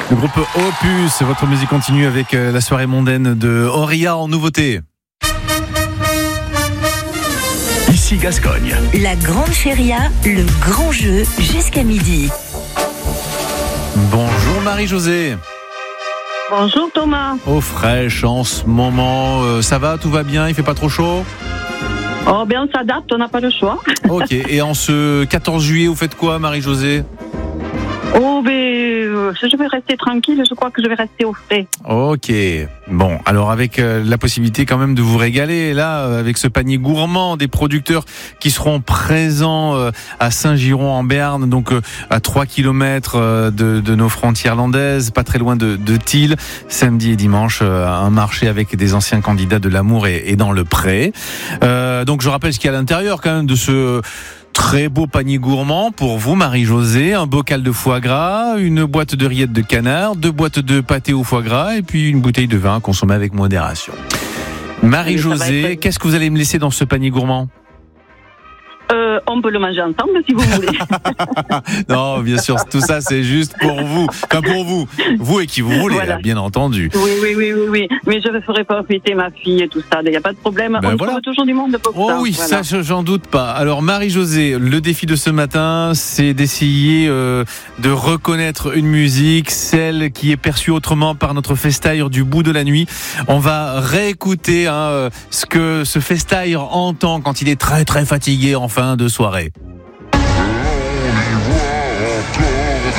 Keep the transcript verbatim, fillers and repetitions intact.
Le groupe Opus, votre musique continue avec la soirée mondaine de Auria en nouveauté. Ici Gascogne. La grande feria, le grand jeu jusqu'à midi. Bonjour Marie-Josée. Bonjour Thomas. Eau fraîche en ce moment, euh, ça va, tout va bien, il fait pas trop chaud? Oh bien on s'adapte, on n'a pas le choix. Ok, et en ce quatorze juillet, vous faites quoi Marie-Josée? Oh ben euh, je vais rester tranquille, je crois que je vais rester au frais. Ok, bon, alors avec euh, la possibilité quand même de vous régaler, là, euh, avec ce panier gourmand des producteurs qui seront présents euh, à Saint-Giron en Béarn, donc euh, à trois kilomètres euh, de, de nos frontières landaises, pas très loin de, de Thiel, samedi et dimanche, euh, un marché avec des anciens candidats de l'Amour et, et dans le Pré. Euh, donc je rappelle ce qu'il y a à l'intérieur quand même de ce... très beau panier gourmand pour vous, Marie-Josée. Un bocal de foie gras, une boîte de rillettes de canard, deux boîtes de pâté au foie gras et puis une bouteille de vin consommée avec modération. Marie-Josée, être... qu'est-ce que vous allez me laisser dans ce panier gourmand ? Euh, on peut le manger ensemble si vous voulez. Non, bien sûr, tout ça c'est juste pour vous. Enfin pour vous. Vous et qui vous voulez, voilà. Bien entendu. Oui, oui, oui, oui, oui. Mais je ne ferai pas profiter ma fille et tout ça. Il n'y a pas de problème. Ben on voilà. trouve toujours du monde pour oh ça. Oh oui, voilà. ça j'en doute pas. Alors Marie-Josée, le défi de ce matin, c'est d'essayer euh, de reconnaître une musique, celle qui est perçue autrement par notre festailleur du bout de la nuit. On va réécouter hein, ce que ce festailleur entend quand il est très très fatigué en fin de soirée.